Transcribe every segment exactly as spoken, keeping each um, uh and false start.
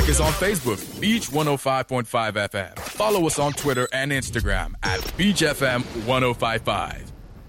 Network is on Facebook, Beach one oh five point five F M. Follow us on Twitter and Instagram at Beach F M ten fifty-five.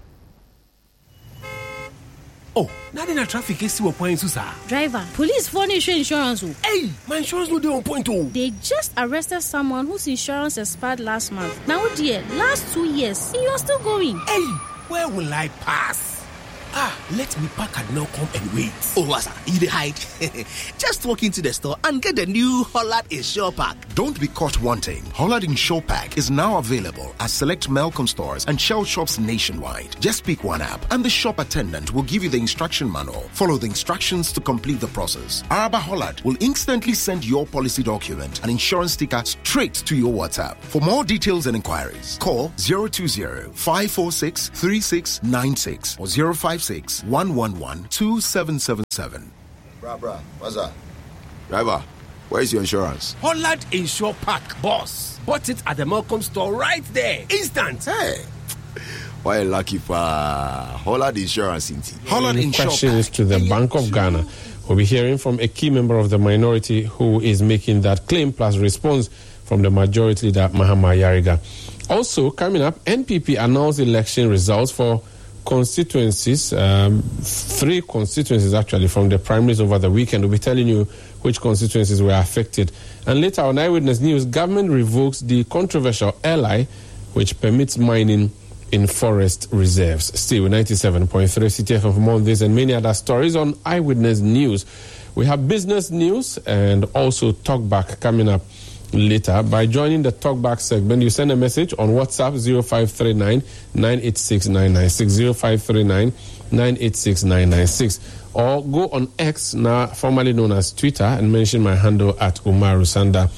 Oh, now in a traffic is two points, sir. Driver, police phone issue insurance. Hey, my insurance will be on point too. They just arrested someone whose insurance expired last month. Now, dear, last two years, you are still going. Hey, where will I pass? Ah, let me park and now come and wait. Oh, Wasa, you dey hide. Just walk into the store and get the new Hollard Insure Pack. Don't be caught wanting. Hollard Insure Pack is now available at select Malcolm stores and Shell shops nationwide. Just pick one app and the shop attendant will give you the instruction manual. Follow the instructions to complete the process. Araba Hollard will instantly send your policy document and insurance sticker straight to your WhatsApp. For more details and inquiries, call zero two zero, five four six, three six nine six or zero five six, one one one, two seven seven seven. Bruh, bruh, what's that? Driver, where's your insurance? Hollard Insure Pack, boss. Bought it at the Malcolm store right there. Instant. Hey, why a lucky for Hollard Insurance? Hollard Insure Questions Pack. to the Bank of Ghana. We'll be hearing from a key member of the minority who is making that claim, plus response from the majority leader, Mahama Yariga. Also, coming up, N P P announced election results for constituencies, um, three constituencies actually from the primaries over the weekend. We'll be telling you which constituencies were affected. And later on Eyewitness News, government revokes the controversial L I which permits mining in forest reserves. Still, ninety-seven point three C T F M for more on this and many other stories on Eyewitness News. We have business news and also talkback coming up later. By joining the talkback segment, you send a message on WhatsApp zero five three nine, nine eight six nine nine six, zero five three nine, nine eight six nine nine six, or go on X, now formerly known as Twitter, and mention my handle at Umaru Sanda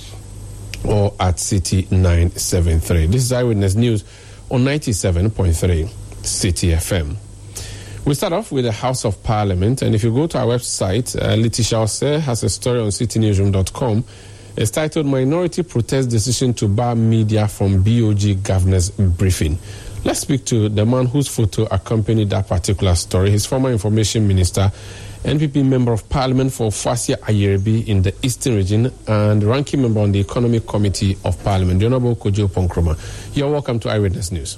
or at City nine seven three. This is Eyewitness News on ninety-seven point three City F M. We start off with the House of Parliament, and if you go to our website, uh, Letitia Ose has a story on city newsroom dot com. It's titled Minority Protest Decision to Bar Media from B O G Governor's Briefing. Let's speak to the man whose photo accompanied that particular story. His former Information Minister, N P P Member of Parliament for Fasia Ayerebi in the Eastern Region, and ranking member on the Economic Committee of Parliament, the Honorable Kojo Ponkroma. You're welcome to Eyewitness News.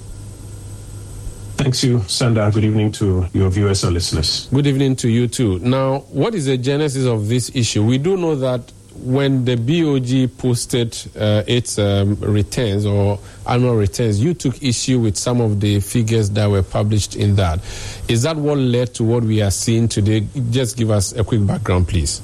Thanks you, Sandra. Good evening to your viewers and listeners. Good evening to you too. Now, what is the genesis of this issue? We do know that when the B O G posted uh, its um, returns or annual returns, you took issue with some of the figures that were published in that. Is that what led to what we are seeing today? Just give us a quick background, please.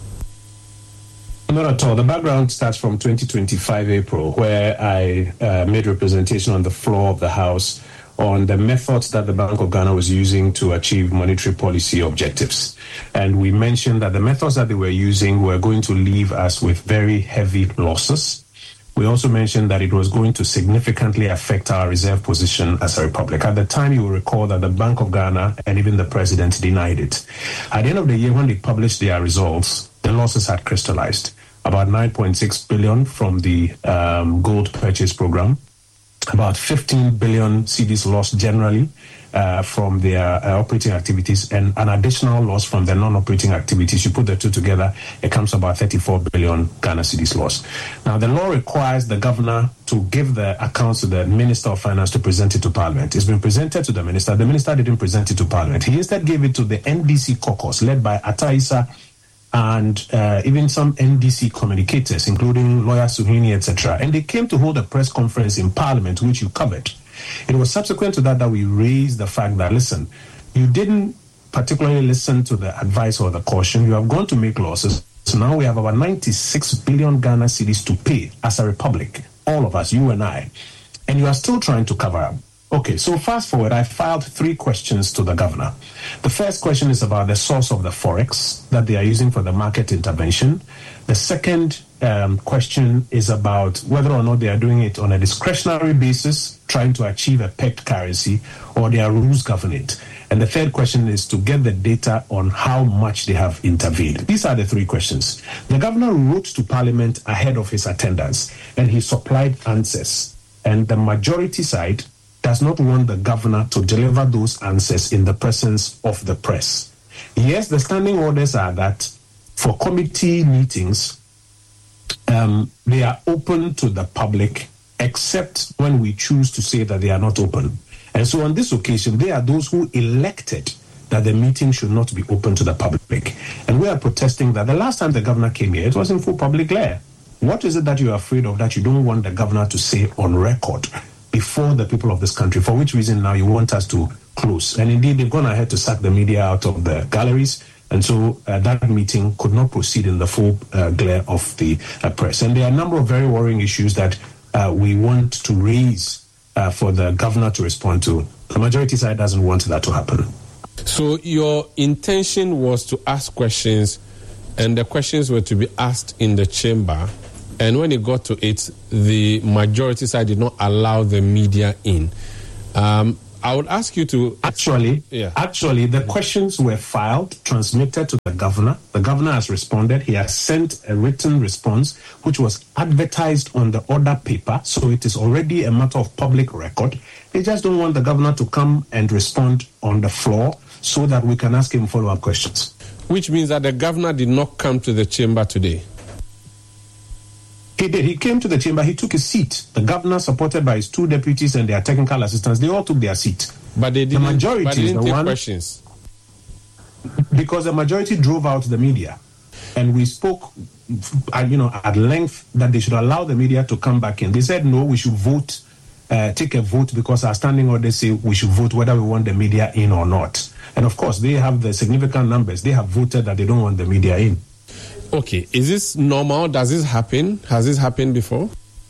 Not at all. The background starts from twenty twenty-five April, where I uh, made representation on the floor of the House on the methods that the Bank of Ghana was using to achieve monetary policy objectives. And we mentioned that the methods that they were using were going to leave us with very heavy losses. We also mentioned that it was going to significantly affect our reserve position as a republic. At the time, you will recall that the Bank of Ghana and even the president denied it. At the end of the year, when they published their results, the losses had crystallized. About nine point six billion from the um, gold purchase program, about fifteen billion C Ds lost generally uh, from their uh, operating activities, and an additional loss from their non-operating activities. You put the two together, it comes to about thirty-four billion Ghana C Ds lost. Now, the law requires the governor to give the accounts to the Minister of Finance to present it to Parliament. It's been presented to the Minister. The Minister didn't present it to Parliament. He instead gave it to the N D C caucus, led by Ataisa and uh, even some N D C communicators, including lawyer Suhini, et cetera. And they came to hold a press conference in Parliament, which you covered. It was subsequent to that that we raised the fact that, listen, you didn't particularly listen to the advice or the caution. You have gone to make losses. So now we have about ninety-six billion Ghana cedis to pay as a republic, all of us, you and I. And you are still trying to cover up. Okay, so fast forward, I filed three questions to the governor. The first question is about the source of the forex that they are using for the market intervention. The second um, question is about whether or not they are doing it on a discretionary basis, trying to achieve a pegged currency, or their rules govern it. And the third question is to get the data on how much they have intervened. These are the three questions. The governor wrote to Parliament ahead of his attendance, and he supplied answers. And the majority side does not want the governor to deliver those answers in the presence of the press. Yes, the standing orders are that for committee meetings, um, they are open to the public, except when we choose to say that they are not open. And so on this occasion, they are those who elected that the meeting should not be open to the public. And we are protesting that the last time the governor came here, it was in full public glare. What is it that you are afraid of that you don't want the governor to say on record before the people of this country? For which reason now you want us to close? And indeed, they've gone ahead to sack the media out of the galleries. And so uh, that meeting could not proceed in the full uh, glare of the uh, press. And there are a number of very worrying issues that uh, we want to raise uh, for the governor to respond to. The majority side doesn't want that to happen. So your intention was to ask questions, and the questions were to be asked in the chamber. And when it got to it, the majority side did not allow the media in. Um, I would ask you to... Actually, yeah. actually, the questions were filed, transmitted to the governor. The governor has responded. He has sent a written response, which was advertised on the order paper. So it is already a matter of public record. They just don't want the governor to come and respond on the floor so that we can ask him follow-up questions. Which means that the governor did not come to the chamber today. He did. He came to the chamber. He took his seat. The governor, supported by his two deputies and their technical assistants, they all took their seat. But they didn't, the majority but they didn't is the take one, questions. Because the majority drove out the media. And we spoke, you know, at length that they should allow the media to come back in. They said, no, we should vote, uh, take a vote, because our standing orders say we should vote whether we want the media in or not. And of course, they have the significant numbers. They have voted that they don't want the media in. Okay, is this normal? Does this happen? Has this happened before?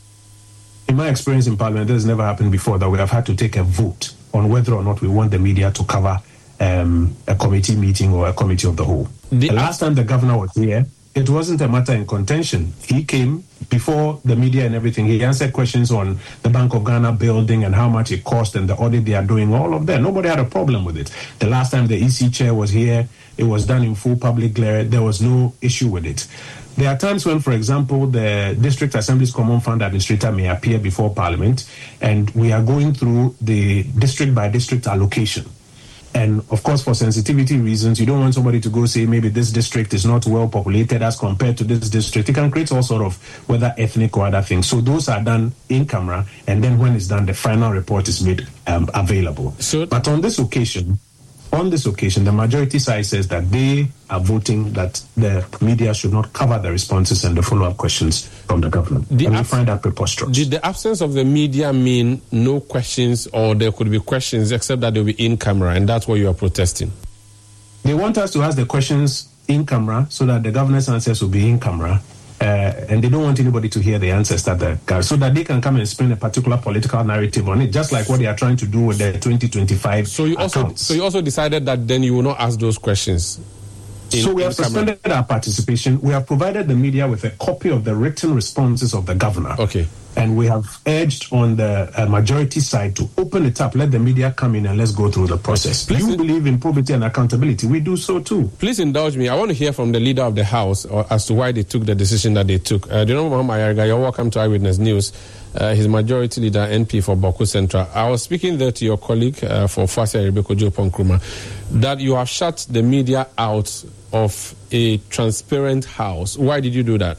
In my experience in Parliament, this has never happened before that we have had to take a vote on whether or not we want the media to cover um, a committee meeting or a committee of the whole. The, the last time the governor was here, it wasn't a matter in contention. He came before the media and everything. He answered questions on the Bank of Ghana building and how much it cost and the audit they are doing, all of that. Nobody had a problem with it. The last time the E C chair was here, it was done in full public glare. There was no issue with it. There are times when, for example, the District Assembly's Common Fund Administrator may appear before Parliament, and we are going through the district-by-district allocation. And, of course, for sensitivity reasons, you don't want somebody to go say maybe this district is not well populated as compared to this district. It can create all sort of whether ethnic or other things. So those are done in camera, and then when it's done, the final report is made um, available. So, but on this occasion, on this occasion, the majority side says that they are voting that the media should not cover the responses and the follow-up questions from the government. The and we find that preposterous. Did the absence of the media mean no questions, or there could be questions except that they'll be in camera, and that's what you are protesting? They want us to ask the questions in camera so that the governor's answers will be in camera. Uh, and they don't want anybody to hear the answers that the guys, so that they can come and spin a particular political narrative on it, just like what they are trying to do with the twenty twenty-five So you also, accounts. so you also decided that then you will not ask those questions. In, so we have suspended camera. our participation. We have provided the media with a copy of the written responses of the governor. Okay. And we have urged on the uh, majority side to open it up, let the media come in, and let's go through the process. Please, you believe in probity and accountability. We do so too. Please indulge me. I want to hear from the leader of the House or, as to why they took the decision that they took. Uh, do you know Mahama Yariga? You're welcome to Eyewitness News. Uh, he's majority leader, N P for Bawku Central. I was speaking there to your colleague uh, for Fwase Rebeko Joe Nkrumah, that you have shut the media out of a transparent House. Why did you do that?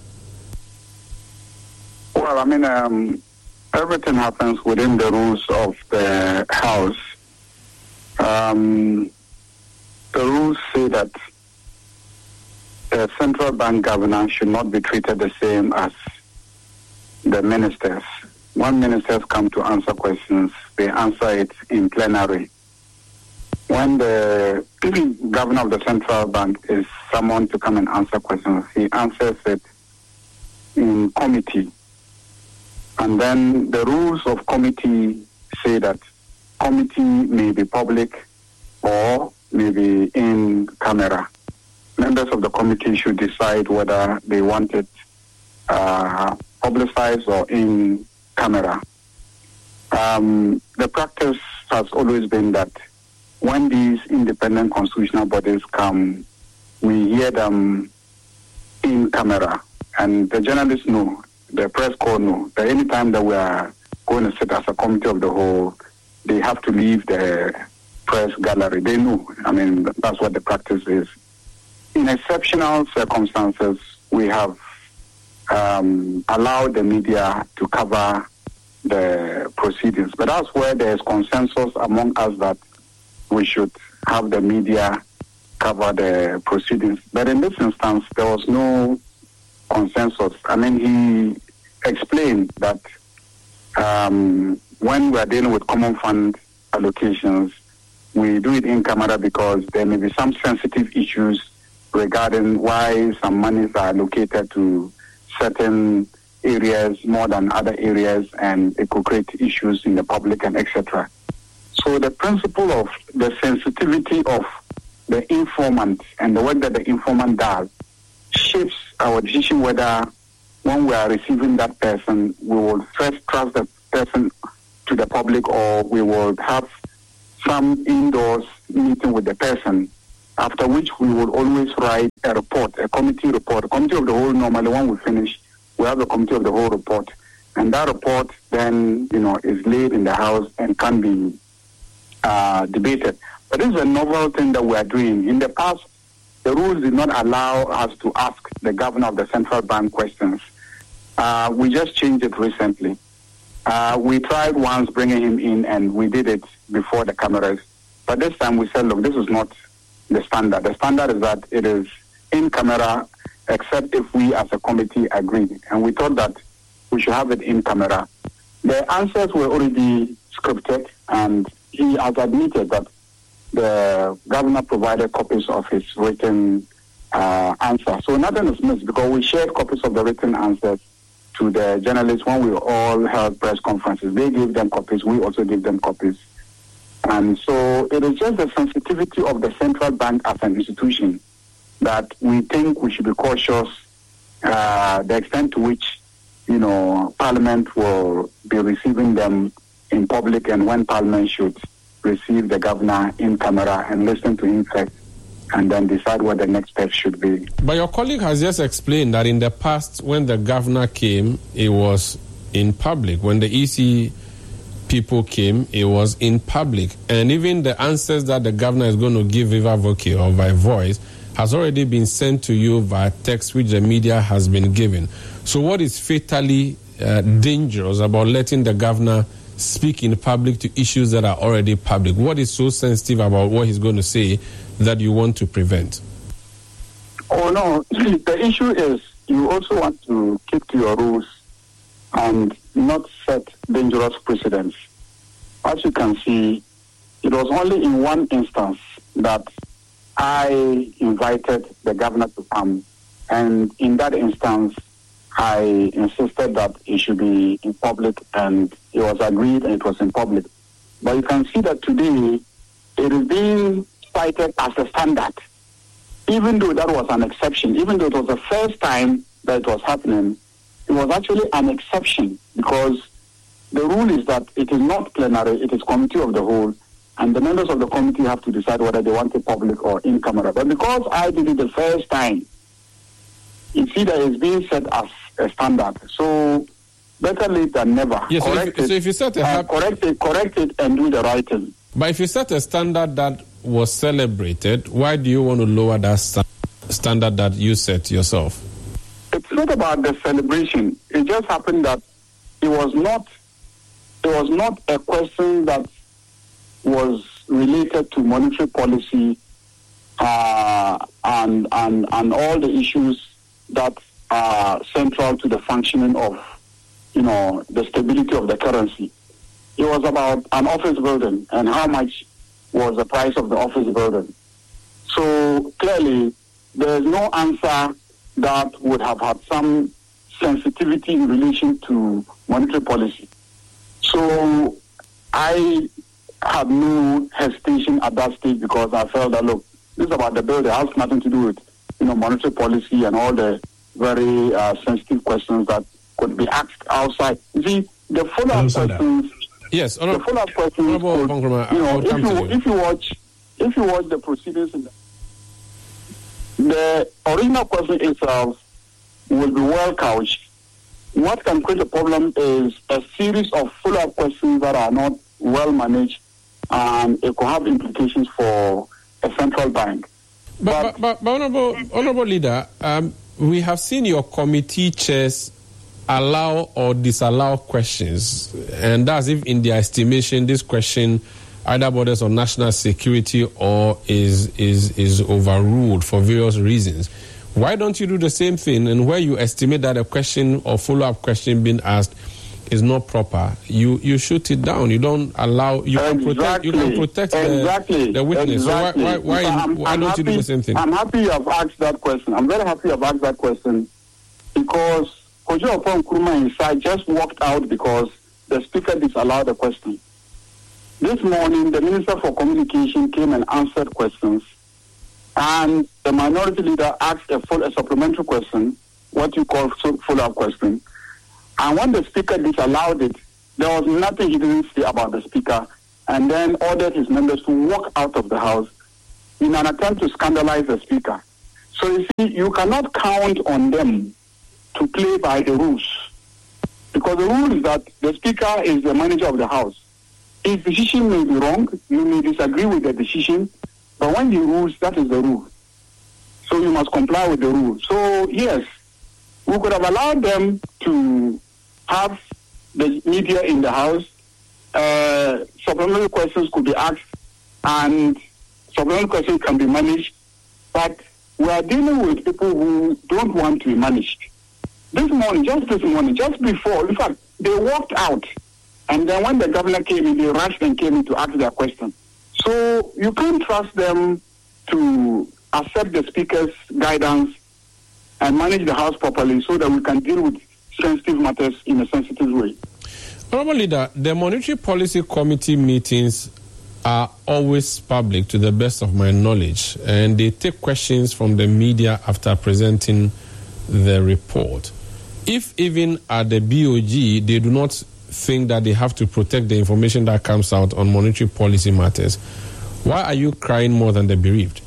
Well, I mean, um, everything happens within the rules of the House. Um, the rules say that the central bank governor should not be treated the same as the ministers. When ministers come to answer questions, they answer it in plenary. When the governor of the central bank is summoned to come and answer questions, he answers it in committee. And then the rules of committee say that committee may be public or may be in camera. Members of the committee should decide whether they want it uh, publicized or in camera. Um, the practice has always been that when these independent constitutional bodies come, we hear them in camera. And the journalists know, the press corps know, that any time that we are going to sit as a committee of the whole, they have to leave the press gallery. They know. I mean, that's what the practice is. In exceptional circumstances, we have um, allow the media to cover the proceedings. But that's where there's consensus among us that we should have the media cover the proceedings. But in this instance, there was no consensus. I mean, he explained that um, when we are dealing with common fund allocations, we do it in camera because there may be some sensitive issues regarding why some monies are allocated to certain areas more than other areas, and it could create issues in the public and et cetera. So the principle of the sensitivity of the informant and the work that the informant does shapes our decision whether when we are receiving that person, we will first trust the person to the public, or we will have some indoors meeting with the person, after which we will always write a report, a committee report. A committee of the whole, normally when we finish, we have a committee of the whole report. And that report then, you know, is laid in the House and can be uh, debated. But this is a novel thing that we are doing. In the past, the rules did not allow us to ask the governor of the central bank questions. Uh, we just changed it recently. Uh, we tried once bringing him in, and we did it before the cameras. But this time we said, look, this is not the standard. The standard is that it is in camera, except if we as a committee agree. And we thought that we should have it in camera. The answers were already scripted, and he has admitted that the governor provided copies of his written uh, answer. So nothing is missed, because we shared copies of the written answers to the journalists when we all held press conferences. They gave them copies, we also gave them copies. And so it is just the sensitivity of the central bank as an institution that we think we should be cautious, uh, the extent to which, you know, Parliament will be receiving them in public, and when Parliament should receive the governor in camera and listen to him first, and then decide what the next step should be. But your colleague has just explained that in the past, when the governor came, it was in public. When the E C people came, it was in public. And even the answers that the governor is going to give viva voce or by voice has already been sent to you via text, which the media has been given. So what is fatally uh, dangerous about letting the governor speak in public to issues that are already public? What is so sensitive about what he's going to say that you want to prevent? Oh, no. The issue is you also want to keep to your rules and not set dangerous precedents. As you can see, it was only in one instance that I invited the governor to come, and in that instance, I insisted that it should be in public, and it was agreed and it was in public. But you can see that today it is being cited as a standard, even though that was an exception, even though it was the first time that it was happening. It was actually an exception, because the rule is that it is not plenary, it is committee of the whole, and the members of the committee have to decide whether they want it public or in camera. But because I did it the first time, you see that it's being set as a standard. So better late than never. Yes, so correct if, it, so if you set a uh, hap- correct it, correct it, and do the right thing. But if you set a standard that was celebrated, why do you want to lower that sta- standard that you set yourself? It's not about the celebration. It just happened that it was not. It was not a question that was related to monetary policy uh, and and and all the issues that are central to the functioning of, you know, the stability of the currency. It was about an office building and how much was the price of the office building. So clearly, there is no answer that would have had some sensitivity in relation to monetary policy. So I had no hesitation at that stage, because I felt that, look, this is about the bill. It has nothing to do with, you know, monetary policy and all the very uh, sensitive questions that could be asked outside. You see, the follow-up questions. Yes, the follow-up questions. Could, you know, if you, if you watch, if you watch the proceedings, in the, the original question itself will be well couched. What can create a problem is a series of follow-up questions that are not well managed, and it could have implications for a central bank. But, but, but, but honorable, honorable leader, um, we have seen your committee chairs allow or disallow questions, and that's if in their estimation this question either borders on national security or is is is overruled for various reasons. Why don't you do the same thing, and where you estimate that a question or follow-up question being asked is not proper, you you shoot it down. You don't allow, you exactly. can protect you can protect exactly. the, the witness. Exactly. So why why, why, I'm, why I'm don't happy, you do the same thing? I'm happy you have asked that question. I'm very happy you have asked that question because Kojo Oppong Nkrumah inside just walked out because the speaker disallowed the question. This morning, the Minister for Communication came and answered questions, and the minority leader asked a, full, a supplementary question, what you call follow-up question. And when the speaker disallowed it, there was nothing he didn't say about the speaker, and then ordered his members to walk out of the house in an attempt to scandalize the speaker. So you see, you cannot count on them to play by the rules, because the rule is that the speaker is the manager of the house. His decision may be wrong, you may disagree with the decision, but when he rules, that is the rule. So you must comply with the rule. So yes, we could have allowed them to have the media in the house. Uh, supplementary questions could be asked, and supplementary questions can be managed, but we are dealing with people who don't want to be managed. This morning, just this morning, just before, in fact, they walked out. And then when the governor came in, they rushed and came in to ask their question. So you can't trust them to accept the speaker's guidance and manage the house properly so that we can deal with sensitive matters in a sensitive way. Honourable Leader, the Monetary Policy Committee meetings are always public to the best of my knowledge, and they take questions from the media after presenting the report. If even at the B O G they do not think that they have to protect the information that comes out on monetary policy matters, why are you crying more than the bereaved?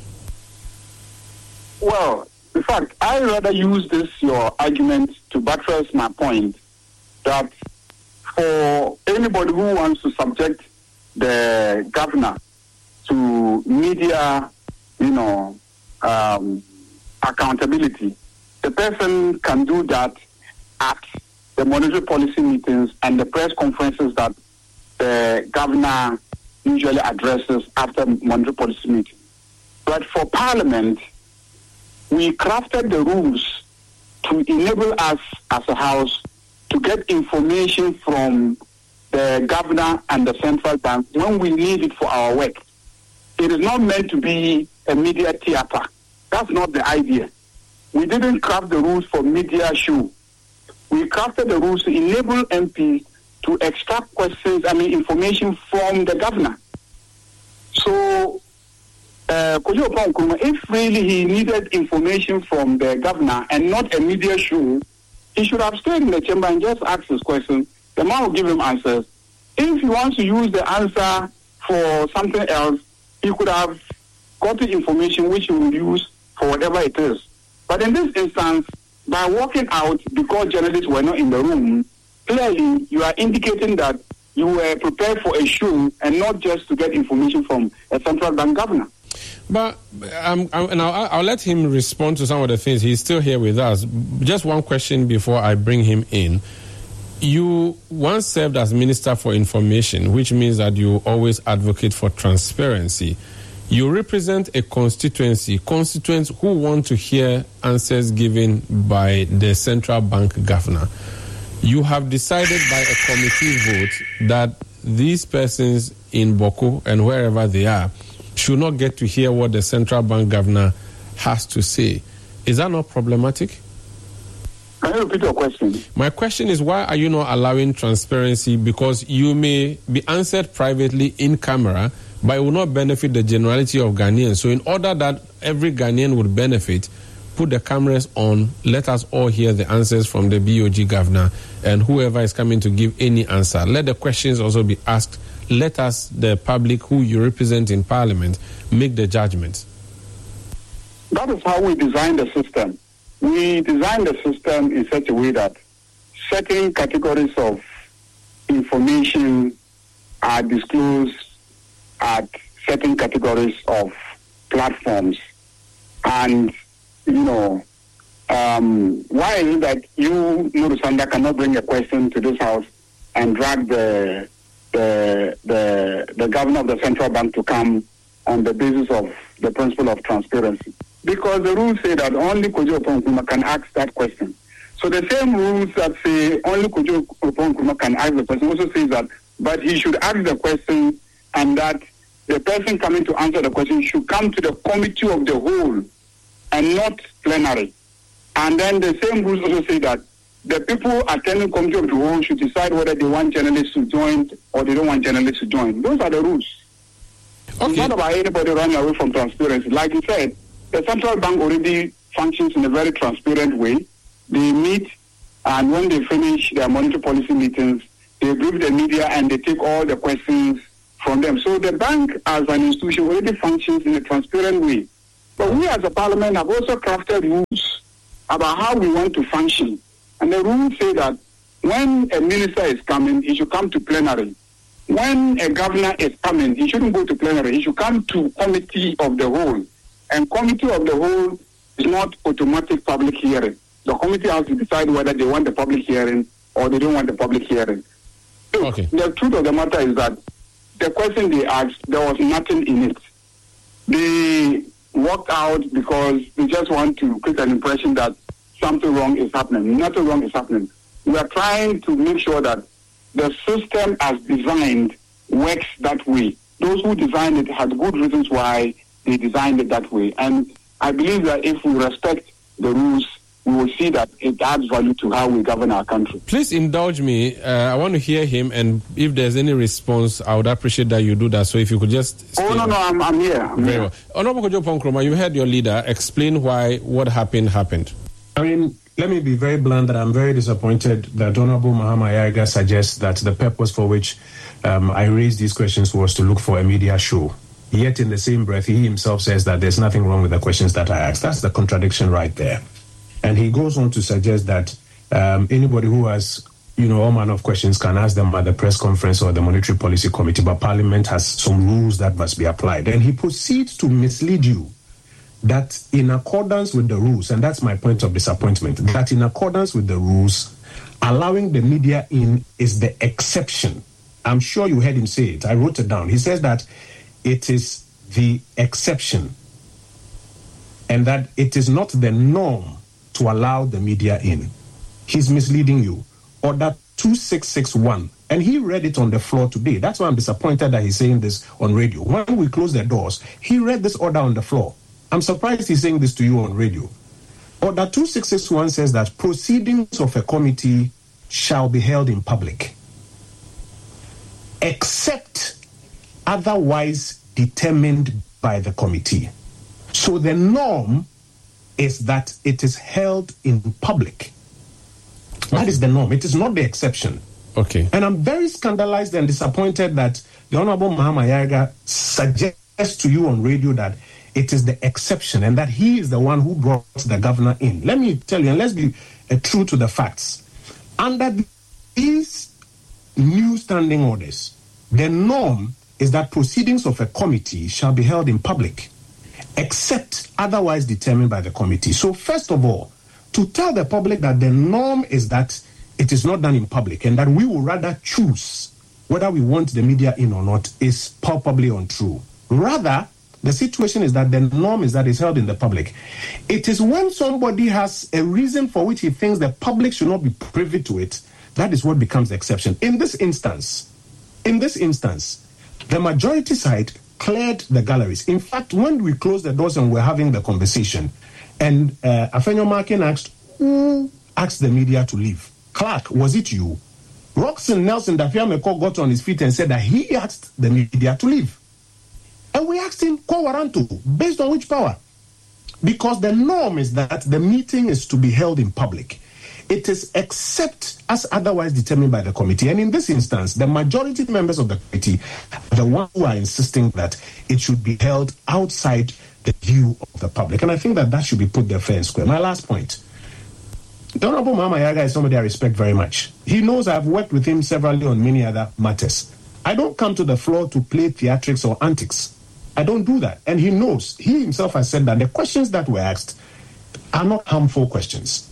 Well, in fact, I rather use this, your argument, to buttress my point that for anybody who wants to subject the governor to media, you know, um, accountability, the person can do that at the monetary policy meetings and the press conferences that the governor usually addresses after monetary policy meetings. But for Parliament, we crafted the rules to enable us as a House to get information from the governor and the central bank when we need it for our work. It is not meant to be a media theater. That's not the idea. We didn't craft the rules for media show. We crafted the rules to enable M Ps to extract questions, I mean, information from the governor. So, uh, Kojo Oppong Nkrumah, if really he needed information from the governor and not a media show, he should have stayed in the chamber and just asked his question. The man will give him answers. If he wants to use the answer for something else, he could have got the information which he would use for whatever it is. But in this instance, by walking out because journalists were not in the room, clearly you are indicating that you were prepared for a show and not just to get information from a central bank governor. But um, and I'll, I'll let him respond to some of the things. He's still here with us. Just one question before I bring him in. You once served as Minister for Information, which means that you always advocate for transparency. You represent a constituency, constituents who want to hear answers given by the central bank governor. You have decided by a committee vote that these persons in Boko and wherever they are should not get to hear what the central bank governor has to say. Is that not problematic? Can you repeat your question? My question is, why are you not allowing transparency? Because you may be answered privately in camera, but it will not benefit the generality of Ghanaians. So in order that every Ghanaian would benefit, put the cameras on, let us all hear the answers from the B O G governor and whoever is coming to give any answer. Let the questions also be asked. Let us, the public who you represent in Parliament, make the judgment. That is how we designed the system. We designed the system in such a way that certain categories of information are disclosed at certain categories of platforms. And, you know, um, why is it that you, Nuru Sanda, cannot bring a question to this house and drag the the the the governor of the central bank to come on the basis of the principle of transparency? Because the rules say that only Kojo Oppong-Nkrumah can ask that question. So the same rules that say only Kojo Oppong-Nkrumah can ask the question also says that, but he should ask the question, and that the person coming to answer the question should come to the committee of the whole and not plenary. And then the same rules also say that the people attending committee of the whole should decide whether they want journalists to join or they don't want journalists to join. Those are the rules. Okay. It's not about anybody running away from transparency. Like you said, the central bank already functions in a very transparent way. They meet, and when they finish their monetary policy meetings, they brief the media and they take all the questions from them. So the bank as an institution already functions in a transparent way. But we as a parliament have also crafted rules about how we want to function. And the rules say that when a minister is coming, he should come to plenary. When a governor is coming, he shouldn't go to plenary. He should come to committee of the whole. And committee of the whole is not automatic public hearing. The committee has to decide whether they want the public hearing or they don't want the public hearing. So okay. The truth of the matter is that the question they asked, there was nothing in it. They walked out because they just want to create an impression that something wrong is happening. Nothing wrong is happening. We are trying to make sure that the system as designed works that way. Those who designed it had good reasons why they designed it that way. And I believe that if we respect the rules, we will see that it adds value to how we govern our country. Please indulge me. Uh, I want to hear him, and if there's any response, I would appreciate that you do that. So if you could just... Oh, no, no, I'm, I'm here. I'm Very here. well. Honorable Kojo Oppong-Nkrumah, you heard your leader explain why what happened happened. I mean, let me be very blunt that I'm very disappointed that Honorable Mahama Ayariga suggests that the purpose for which um, I raised these questions was to look for a media show. Yet in the same breath, he himself says that there's nothing wrong with the questions that I asked. That's the contradiction right there. And he goes on to suggest that um, anybody who has, you know, all manner of questions can ask them at the press conference or the Monetary Policy Committee, but Parliament has some rules that must be applied. And he proceeds to mislead you that in accordance with the rules, and that's my point of disappointment, that in accordance with the rules, allowing the media in is the exception. I'm sure you heard him say it. I wrote it down. He says that it is the exception and that it is not the norm to allow the media in. He's misleading you. Order two six six one. And he read it on the floor today. That's why I'm disappointed that he's saying this on radio. When we close the doors, he read this order on the floor. I'm surprised he's saying this to you on radio. Order two six six one says that proceedings of a committee shall be held in public, except otherwise determined by the committee. So the norm is that it is held in public. Okay. That is the norm. It is not the exception. Okay. And I'm very scandalized and disappointed that the Honorable Mahama Ayariga suggests to you on radio that it is the exception and that he is the one who brought the governor in. Let me tell you, and let's be uh, true to the facts. Under these new standing orders, the norm is that proceedings of a committee shall be held in public, except otherwise determined by the committee. So first of all, to tell the public that the norm is that it is not done in public and that we will rather choose whether we want the media in or not is palpably untrue. Rather, the situation is that the norm is that it's held in the public. It is when somebody has a reason for which he thinks the public should not be privy to it, that is what becomes the exception. In this instance, in this instance, the majority side cleared the galleries. In fact, when we closed the doors and we're having the conversation, and uh, Afenyo Markin asked, who asked the media to leave? Clark, was it you? Roxanne Nelson Dafiameko got on his feet and said that he asked the media to leave. And we asked him, Kwa waranto, based on which power? Because the norm is that the meeting is to be held in public. It is except as otherwise determined by the committee. And in this instance, the majority members of the committee are the ones who are insisting that it should be held outside the view of the public. And I think that that should be put there fair and square. My last point. The Honorable Mahama Ayariga is somebody I respect very much. He knows I've worked with him severally on many other matters. I don't come to the floor to play theatrics or antics. I don't do that. And he knows, he himself has said that the questions that were asked, are not harmful questions.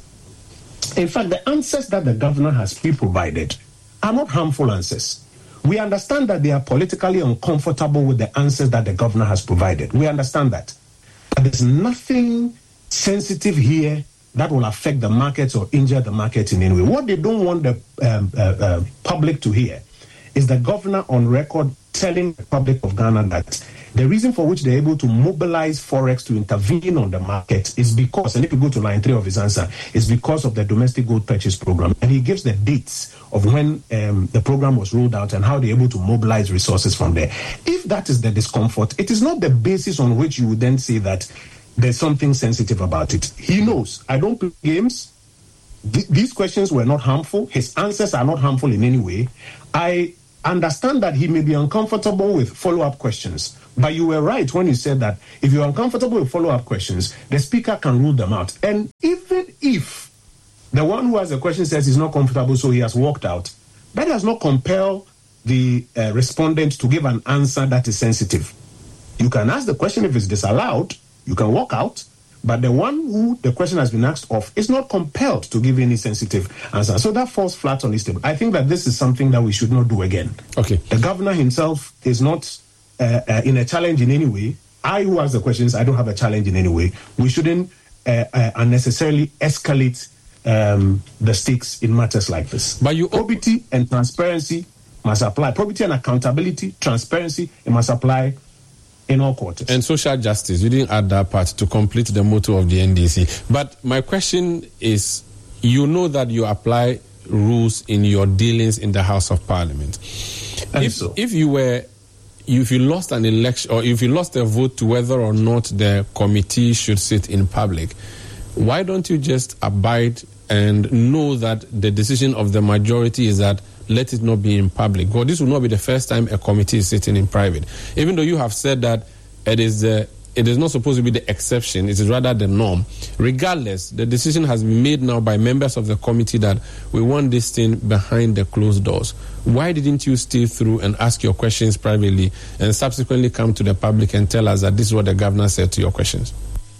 In fact, the answers that the governor has pre-provided are not harmful answers. We understand that they are politically uncomfortable with the answers that the governor has provided. We understand that. But there's nothing sensitive here that will affect the markets or injure the market in any way. What they don't want the um, uh, uh, public to hear is the governor on record telling the public of Ghana that the reason for which they're able to mobilize Forex to intervene on the market is because, and if you go to line three of his answer, is because of the domestic gold purchase program. And he gives the dates of when um, the program was rolled out and how they're able to mobilize resources from there. If that is the discomfort, it is not the basis on which you would then say that there's something sensitive about it. He knows. I don't play games. Th- these questions were not harmful. His answers are not harmful in any way. I understand that he may be uncomfortable with follow-up questions, but you were right when you said that if you're uncomfortable with follow-up questions, the speaker can rule them out. And even if the one who has the question says he's not comfortable, so he has walked out, that does not compel the uh, respondent to give an answer that is sensitive. You can ask the question. If it's disallowed, you can walk out, but the one who the question has been asked of is not compelled to give any sensitive answer. So that falls flat on his table. I think that this is something that we should not do again. Okay. The governor himself is not uh, uh, in a challenge in any way. I, who ask the questions, I don't have a challenge in any way. We shouldn't uh, uh, unnecessarily escalate um, the stakes in matters like this. But you probity and transparency must apply. Probity and accountability, transparency, it must apply in all quarters. And social justice, you didn't add that part to complete the motto of the N D C. But my question is, you know that you apply rules in your dealings in the House of Parliament. If, so. if you were, if you lost an election, or if you lost a vote to whether or not the committee should sit in public, why don't you just abide and know that the decision of the majority is that let it not be in public? Well, this will not be the first time a committee is sitting in private. Even though you have said that it is the, it is not supposed to be the exception, it is rather the norm. Regardless, the decision has been made now by members of the committee that we want this thing behind the closed doors. Why didn't you stay through and ask your questions privately and subsequently come to the public and tell us that this is what the governor said to your questions?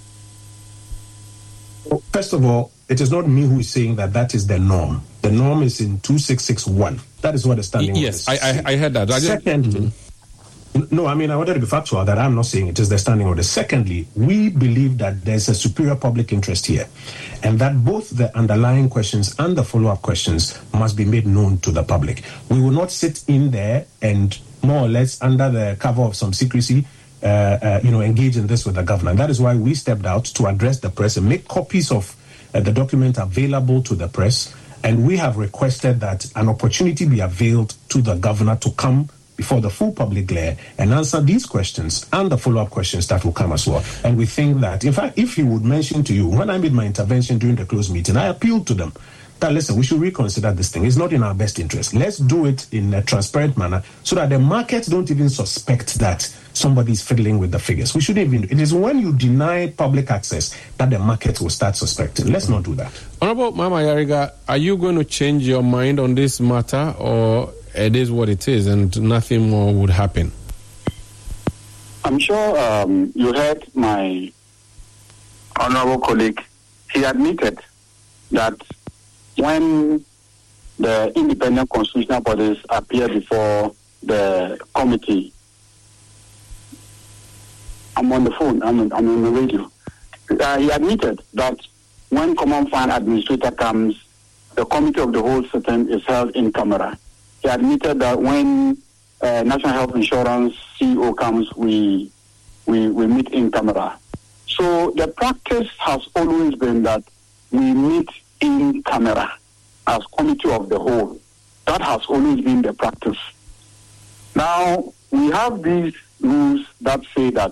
Well, first of all, it is not me who is saying that that is the norm. The norm is in two six six one. That is what the standing order is. Yes, I, I, I heard that. I Secondly, mm-hmm. no, I mean, I wanted to be factual that I'm not saying it is the standing order. Secondly, we believe that there's a superior public interest here and that both the underlying questions and the follow-up questions must be made known to the public. We will not sit in there and more or less under the cover of some secrecy Uh, uh, you know, engage in this with the governor. That is why we stepped out to address the press and make copies of uh, the document available to the press. And we have requested that an opportunity be availed to the governor to come before the full public glare and answer these questions and the follow-up questions that will come as well. And we think that, in fact, if he would mention to you, when I made my intervention during the closed meeting, I appealed to them that, listen, we should reconsider this thing. It's not in our best interest. Let's do it in a transparent manner so that the markets don't even suspect that somebody is fiddling with the figures. We shouldn't even. It is when you deny public access that the market will start suspecting. Let's not do that. Honorable Mahama Yariga, are you going to change your mind on this matter, or it is what it is and nothing more would happen? I'm sure um, you heard my honorable colleague. He admitted that when the independent constitutional bodies appear before the committee, I'm on the phone, I'm on, I'm on the radio. Uh, he admitted that when Common Fund Administrator comes, the committee of the whole sitting is held in camera. He admitted that when uh, National Health Insurance C E O comes, we, we, we meet in camera. So the practice has always been that we meet in camera as committee of the whole. That has always been the practice. Now, we have these rules that say that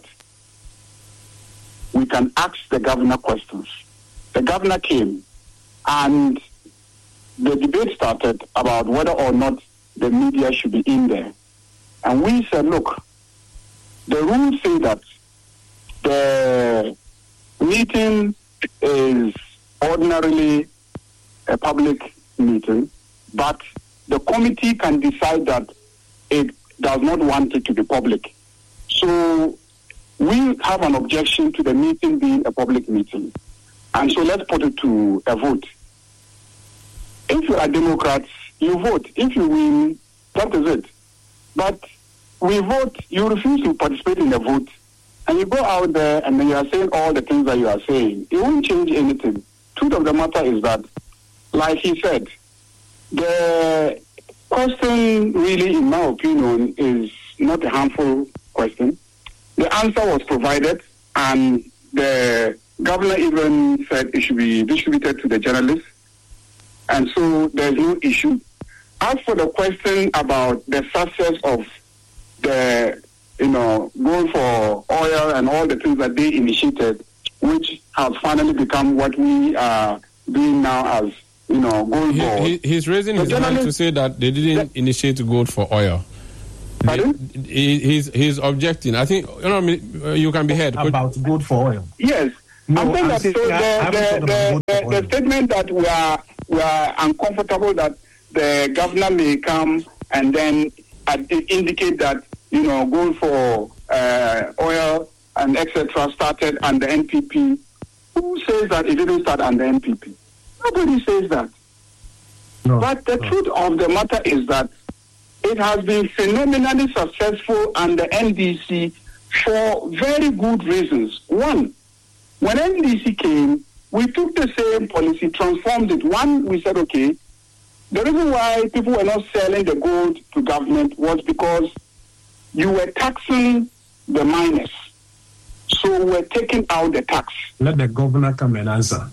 we can ask the governor questions. The governor came and the debate started about whether or not the media should be in there. And we said, look, the rules say that the meeting is ordinarily a public meeting, but the committee can decide that it does not want it to be public. So we have an objection to the meeting being a public meeting. And so let's put it to a vote. If you are Democrats, you vote. If you win, that is it. But we vote, you refuse to participate in the vote, and you go out there and then you are saying all the things that you are saying. It won't change anything. Truth of the matter is that, like he said, the question really, in my opinion, is not a harmful question. The answer was provided, and the governor even said it should be distributed to the journalists, and so there's no issue. As for the question about the success of the, you know, going for oil and all the things that they initiated, which has finally become what we are doing now as, you know, gold he, for. he, he's raising his hand to say that they didn't the, initiate gold for oil. Pardon? They, he, he's, he's objecting. I think, you know, you can be heard. About gold for oil. Yes. No, I'm saying that so the, the, the, the, the statement that we are, we are uncomfortable that the governor may come and then uh, indicate that, you know, gold for uh, oil and et cetera started under N P P. Who says that it didn't start under N P P? Nobody says that. No, but the no. truth of the matter is that it has been phenomenally successful under N D C for very good reasons. One, when N D C came, we took the same policy, transformed it. One, we said, okay, the reason why people were not selling the gold to government was because you were taxing the miners. So we're taking out the tax. Let the governor come and answer.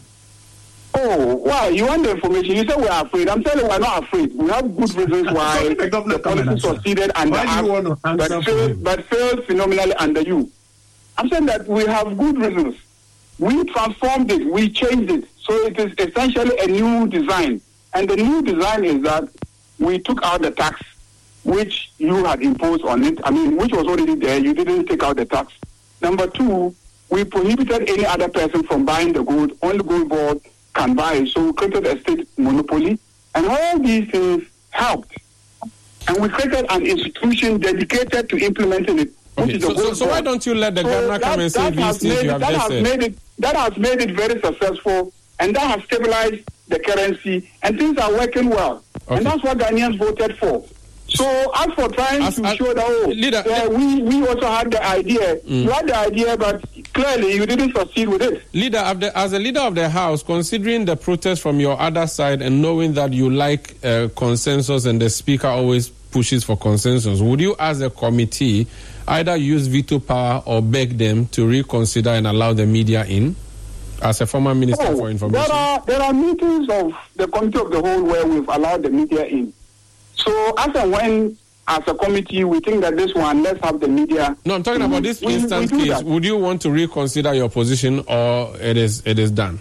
Oh, wow, you want the information? You said we're afraid. I'm telling you we're not afraid. We have good reasons why the, the policy succeeded under us, but failed, but failed phenomenally under you. I'm saying that we have good reasons. We transformed it. We changed it. So it is essentially a new design. And the new design is that we took out the tax, which you had imposed on it. I mean, which was already there. You didn't take out the tax. Number two, we prohibited any other person from buying the gold. Only Gold Board can buy it. So we created a state monopoly. And all these things helped. And we created an institution dedicated to implementing it. Okay, so, so, so why don't you let the so governor come and say these things you have that just has said? Made it, that has made it very successful, and that has stabilized the currency, and things are working well. Okay. And that's what Ghanaians voted for. So as for trying as, to as, show that, oh, leader, uh, we, we also had the idea. Mm. You had the idea, but clearly you didn't succeed with it. Leader, as a leader of the House, considering the protest from your other side and knowing that you like uh, consensus and the Speaker always pushes for consensus, would you as a committee either use veto power or beg them to reconsider and allow the media in? As a former Minister oh, for Information. There are, there are meetings of the Committee of the Whole where we've allowed the media in. So as and when, as a committee, we think that this one, let's have the media. No, I'm talking we, about this we, instance we case. That. Would you want to reconsider your position, or it is it is done?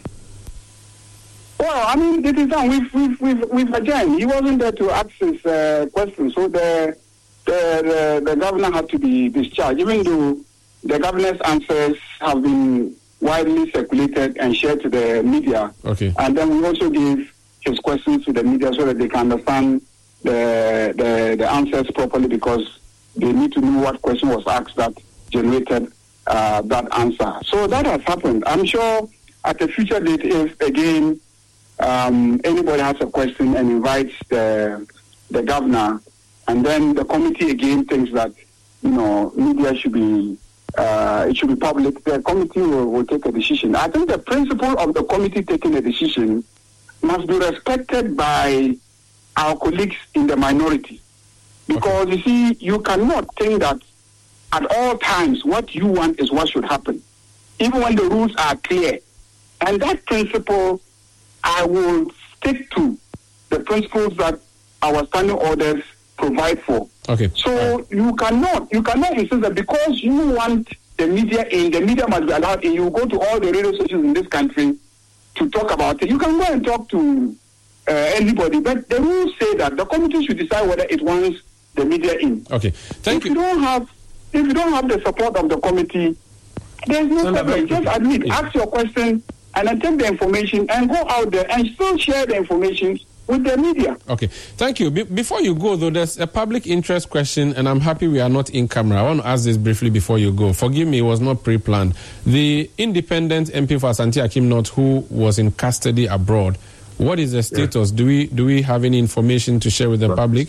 Well, I mean, it is done. We've we've we've, we've adjourned. He wasn't there to ask his uh, question, so the, the the the governor had to be discharged. Even though the governor's answers have been widely circulated and shared to the media. Okay. And then we also gave his questions to the media so that they can understand the the, the answers properly, because they need to know what question was asked that generated uh, that answer. So that has happened. I'm sure at a future date, if again um, anybody has a question and invites the the governor, and then the committee again thinks that, you know, media should be Uh, it should be public, the committee will, will take a decision. I think the principle of the committee taking a decision must be respected by our colleagues in the minority. Because, okay. you see, you cannot think that at all times what you want is what should happen, even when the rules are clear. And that principle, I will stick to the principles that our standing orders provide for. Okay. So right. you cannot you cannot insist that because you want the media in, the media must be allowed in. You go to all the radio stations in this country to talk about it. You can go and talk to uh, anybody, but the rules say that the committee should decide whether it wants the media in. Okay. Thank if you. you don't have if you don't have the support of the committee, there's no Senator, problem. Just admit, yeah. ask your question, and then take the information and go out there and still share the information with the media. Okay, thank you. Be- before you go, though, there's a public interest question, and I'm happy we are not in camera. I want to ask this briefly before you go. Forgive me, it was not pre-planned. The independent M P for Asante Akim North, who was in custody abroad, what is the status? Yeah. Do we do we have any information to share with the public?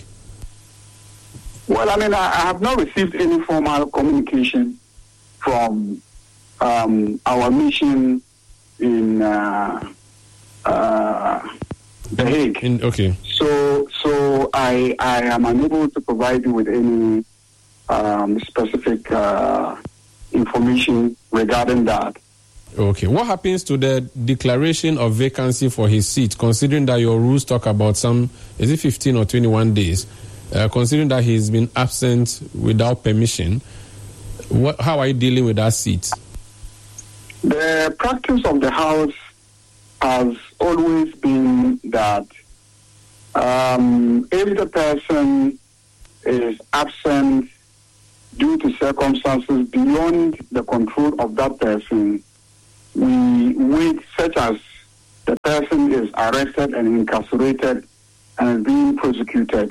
Well, I mean, I, I have not received any formal communication from um, our mission in uh, uh, The Hague. In, okay. So, so I I am unable to provide you with any um, specific uh, information regarding that. Okay. What happens to the declaration of vacancy for his seat, considering that your rules talk about some, is it fifteen or twenty-one days, uh, considering that he's been absent without permission? What, how are you dealing with that seat? The practice of the House has always been that um, if the person is absent due to circumstances beyond the control of that person, we wait, such as the person is arrested and incarcerated and is being prosecuted.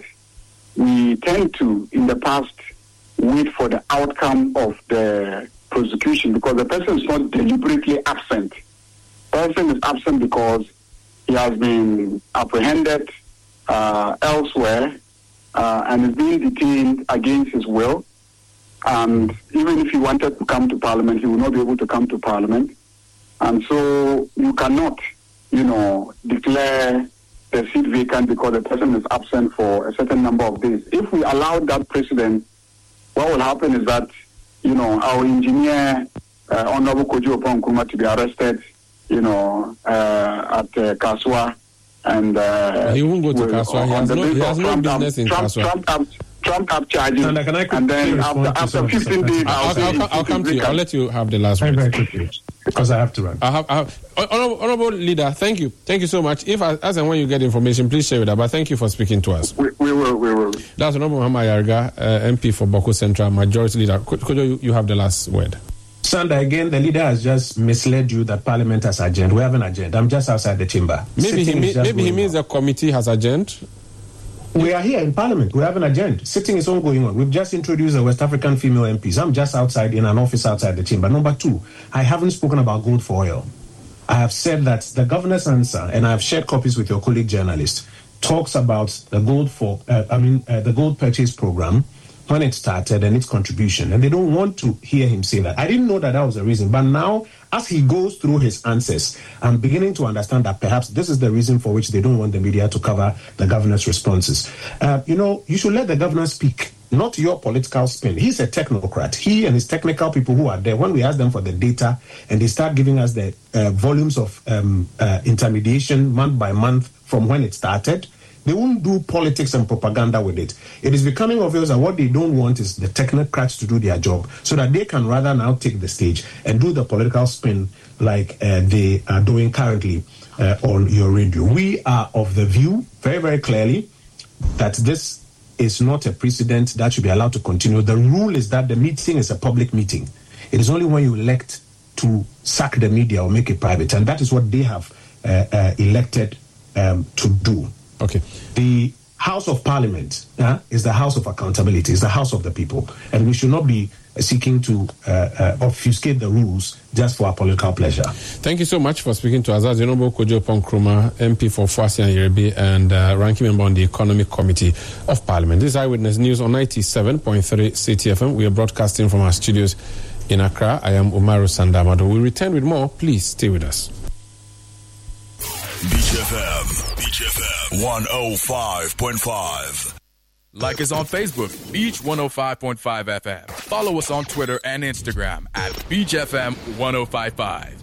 We tend to, in the past, wait for the outcome of the prosecution because the person is not deliberately absent. The person is absent because he has been apprehended uh, elsewhere uh, and is being detained against his will. And even if he wanted to come to Parliament, he will not be able to come to Parliament. And so you cannot, you know, declare the seat vacant because the person is absent for a certain number of days. If we allow that precedent, what will happen is that, you know, our engineer, uh, Honorable Kojo Nkrumah, to be arrested, you know, uh, at uh, Kaswa. And uh, he won't go to Kaswa. He has no, he has no business in Trump, Kaswa. Trump, Trump, Trump up charges. And, can I and then after, after fifteen days, I'll, I'll, I'll, I'll, I'll come to you. I'll let you have the last word. Very quickly, because I have to run. I have, I have, honorable, honorable leader, thank you. Thank you so much. If as and when you get information, please share with us. But thank you for speaking to us. We, we will, we will. That's Honorable Mahama Yariga, uh, M P for Bawku Central, Majority Leader. Could you, you have the last word? Sandra, again, the leader has just misled you that Parliament has agenda. We have an agenda. I'm just outside the chamber. Maybe he, mean, maybe he means the committee has agenda. We are here in Parliament. We have an agenda. Sitting is ongoing on. We've just introduced the West African female M Ps. I'm just outside in an office outside the chamber. Number two, I haven't spoken about gold for oil. I have said that the governor's answer, and I have shared copies with your colleague journalist, talks about the gold for, uh, I mean, uh, the gold purchase program when it started and its contribution. And they don't want to hear him say that. I didn't know that that was the reason. But now, as he goes through his answers, I'm beginning to understand that perhaps this is the reason for which they don't want the media to cover the governor's responses. Uh, you know, you should let the governor speak, not your political spin. He's a technocrat. He and his technical people who are there, when we ask them for the data and they start giving us the uh, volumes of um, uh, intermediation month by month from when it started, they won't do politics and propaganda with it. It is becoming obvious that what they don't want is the technocrats to do their job so that they can rather now take the stage and do the political spin like uh, they are doing currently uh, on your radio. We are of the view, very, very clearly, that this is not a precedent that should be allowed to continue. The rule is that the meeting is a public meeting. It is only when you elect to sack the media or make it private, and that is what they have uh, uh, elected um, to do. Okay. The House of Parliament uh, is the house of accountability, is the house of the people, and we should not be seeking to uh, uh, obfuscate the rules just for our political pleasure. Thank you so much for speaking to us. As Honorable Kojo Nkrumah, M P for Fuasia and Yerebe, and uh, ranking member on the Economic Committee of Parliament. This is Eyewitness News on ninety-seven point three C T F M. We are broadcasting from our studios in Accra. I am Umaru Sandamado. We return with more. Please stay with us. Beach F M, Beach F M, one oh five point five. Like us on Facebook, Beach one oh five point five F M. Follow us on Twitter and Instagram at Beach F M one oh five point five.